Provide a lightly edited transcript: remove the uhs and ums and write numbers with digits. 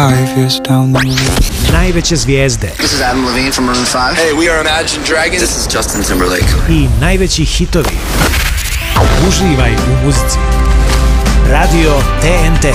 Najveće zvijezde. This is Adam Levine from Maroon 5. Hey, we are Imagine Dragons. This is Justin Timberlake. I najveći hitovi. Uživaj u muzici. Radio TNT.